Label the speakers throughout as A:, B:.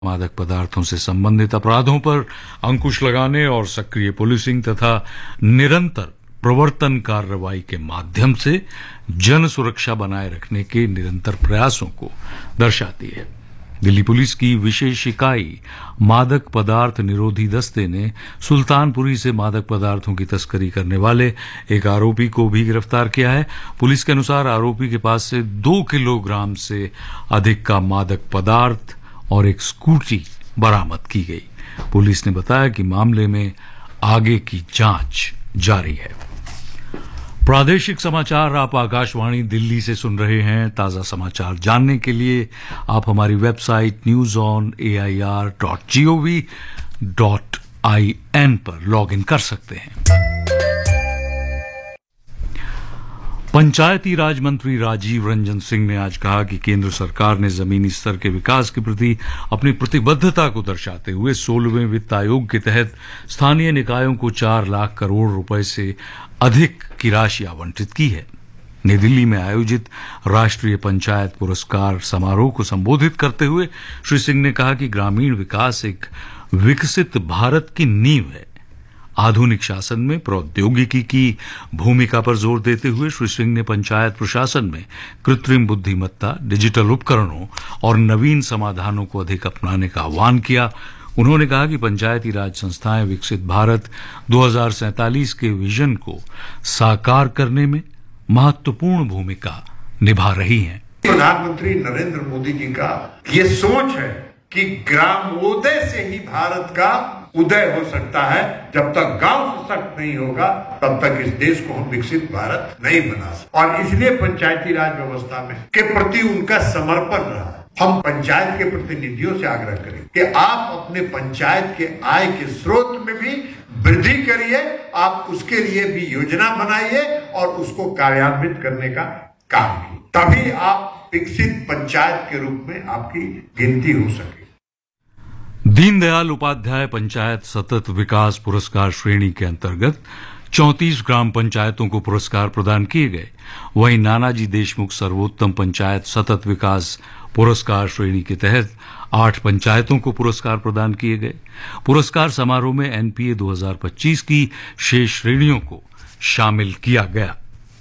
A: मादक पदार्थों से संबंधित अपराधों पर अंकुश लगाने और सक्रिय पुलिसिंग तथा निरंतर प्रवर्तन कार्रवाई के माध्यम से जन सुरक्षा बनाए रखने के निरंतर प्रयासों को दर्शाती है। दिल्ली पुलिस की विशेष इकाई मादक पदार्थ निरोधी दस्ते ने सुल्तानपुरी से मादक पदार्थों की तस्करी करने वाले एक आरोपी को भी गिरफ्तार किया है। पुलिस के अनुसार आरोपी के पास से 2 किलोग्राम से अधिक का मादक पदार्थ और एक स्कूटी बरामद की गई। पुलिस ने बताया कि मामले में आगे की जांच जारी है। प्रादेशिक समाचार आप आकाशवाणी दिल्ली से सुन रहे हैं। ताजा समाचार जानने के लिए आप हमारी वेबसाइट newsonair.gov.in पर लॉग इन कर सकते हैं। पंचायती राज मंत्री राजीव रंजन सिंह ने आज कहा कि केंद्र सरकार ने जमीनी स्तर के विकास के प्रति अपनी प्रतिबद्धता को दर्शाते हुए 16वें वित्त आयोग के तहत स्थानीय निकायों को 4 लाख करोड़ रुपए से अधिक की राशि आवंटित की है। नई दिल्ली में आयोजित राष्ट्रीय पंचायत पुरस्कार समारोह को संबोधित करते हुए श्री सिंह ने कहा कि ग्रामीण विकास एक विकसित भारत की नींव है। आधुनिक शासन में प्रौद्योगिकी की भूमिका पर जोर देते हुए श्री सिंह ने पंचायत प्रशासन में कृत्रिम बुद्धिमत्ता, डिजिटल उपकरणों और नवीन समाधानों को अधिक अपनाने का आह्वान किया। उन्होंने कहा कि पंचायती राज संस्थाएं विकसित भारत 2047 के विजन को साकार करने में महत्वपूर्ण भूमिका निभा रही हैं।
B: प्रधानमंत्री नरेंद्र मोदी जी का ये सोच है कि ग्रामोदय से ही भारत का उदय हो सकता है। जब तक गांव सशक्त नहीं होगा तब तक इस देश को हम विकसित भारत नहीं बना सकते। और इसलिए पंचायती राज व्यवस्था में के प्रति उनका समर्पण रहा। हम पंचायत के प्रतिनिधियों से आग्रह करें कि आप अपने पंचायत के आय के स्रोत में भी वृद्धि करिए, आप उसके लिए भी योजना बनाइए और उसको कार्यान्वित करने का काम कीजिए। तभी आप विकसित पंचायत के रूप में आपकी गिनती हो सके।
A: दीनदयाल उपाध्याय पंचायत सतत विकास पुरस्कार श्रेणी के अंतर्गत 34 ग्राम पंचायतों को पुरस्कार प्रदान किए गए। वहीं नानाजी देशमुख सर्वोत्तम पंचायत सतत विकास पुरस्कार श्रेणी के तहत 8 पंचायतों को पुरस्कार प्रदान किए गए। पुरस्कार समारोह में एनपीए 2025 की शेष श्रेणियों को शामिल किया गया।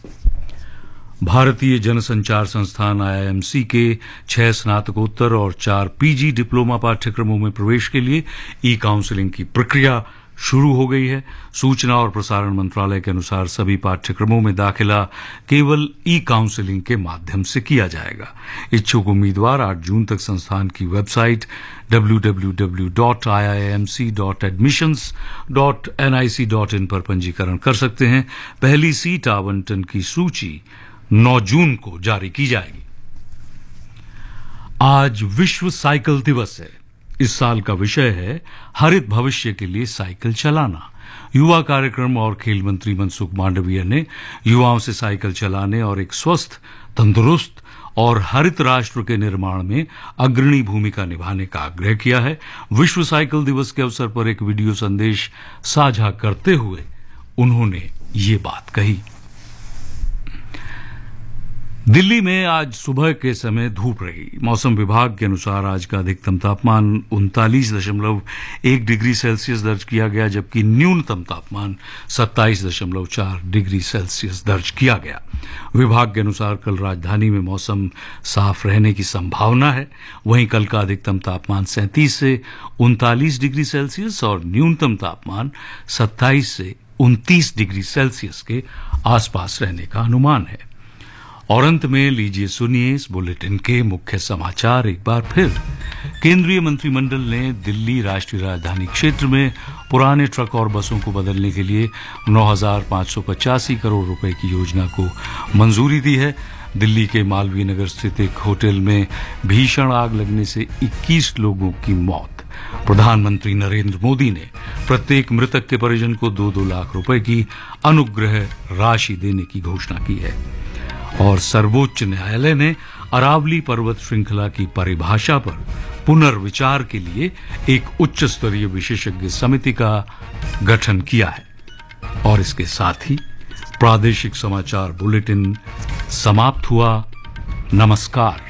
A: भारतीय जनसंचार संस्थान आईआईएमसी के 6 स्नातकोत्तर और 4 पीजी डिप्लोमा पाठ्यक्रमों में प्रवेश के लिए ई काउंसलिंग की प्रक्रिया शुरू हो गई है। सूचना और प्रसारण मंत्रालय के अनुसार सभी पाठ्यक्रमों में दाखिला केवल ई काउंसलिंग के माध्यम से किया जाएगा। इच्छुक उम्मीदवार 8 जून तक संस्थान की वेबसाइट www.iimc.admissions.nic.in पर पंजीकरण कर सकते हैं। पहली सीट आवंटन की सूची 9 जून को जारी की जाएगी। आज विश्व साइकिल दिवस है। इस साल का विषय है हरित भविष्य के लिए साइकिल चलाना। युवा कार्यक्रम और खेल मंत्री मनसुख मांडविया ने युवाओं से साइकिल चलाने और एक स्वस्थ, तंदुरुस्त और हरित राष्ट्र के निर्माण में अग्रणी भूमिका निभाने का आग्रह किया है। विश्व साइकिल दिवस के अवसर पर एक वीडियो संदेश साझा करते हुए उन्होंने ये बात कही। दिल्ली में आज सुबह के समय धूप रही। मौसम विभाग के अनुसार आज का अधिकतम तापमान 39.1 डिग्री सेल्सियस दर्ज किया गया, जबकि न्यूनतम तापमान 27.4 डिग्री सेल्सियस दर्ज किया गया। विभाग के अनुसार कल राजधानी में मौसम साफ रहने की संभावना है। वहीं कल का अधिकतम तापमान 37 से 39 डिग्री सेल्सियस और न्यूनतम तापमान 27 से 29 डिग्री सेल्सियस के आसपास रहने का अनुमान है। और अंत में लीजिए सुनिए इस बुलेटिन के मुख्य समाचार एक बार फिर। केंद्रीय मंत्रिमंडल ने दिल्ली राष्ट्रीय राजधानी क्षेत्र में पुराने ट्रक और बसों को बदलने के लिए 9,585 करोड़ रुपए की योजना को मंजूरी दी है। दिल्ली के मालवीय नगर स्थित एक होटल में भीषण आग लगने से 21 लोगों की मौत। प्रधानमंत्री नरेंद्र मोदी ने प्रत्येक मृतक के परिजन को 2-2 लाख रुपए की अनुग्रह राशि देने की घोषणा की है। और सर्वोच्च न्यायालय ने अरावली पर्वत श्रृंखला की परिभाषा पर पुनर्विचार के लिए एक उच्च स्तरीय विशेषज्ञ समिति का गठन किया है। और इसके साथ ही प्रादेशिक समाचार बुलेटिन समाप्त हुआ। नमस्कार।